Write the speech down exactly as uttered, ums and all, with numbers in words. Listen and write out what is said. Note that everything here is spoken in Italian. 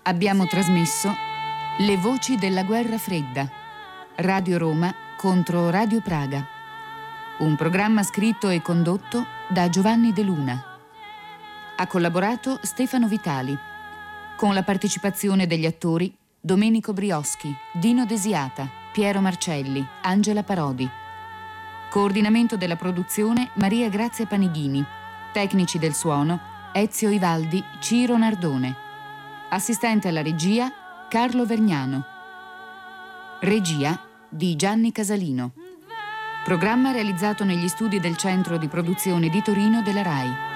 Abbiamo trasmesso Le voci della guerra fredda, Radio Roma contro Radio Praga. Un programma scritto e condotto da Giovanni De Luna. Ha collaborato Stefano Vitali, con la partecipazione degli attori Domenico Brioschi, Dino Desiata, Piero Marcelli, Angela Parodi. Coordinamento della produzione Maria Grazia Panighini. Tecnici del suono Ezio Ivaldi, Ciro Nardone. Assistente alla regia Carlo Vergnano. Regia di Gianni Casalino. Programma realizzato negli studi del Centro di Produzione di Torino della RAI.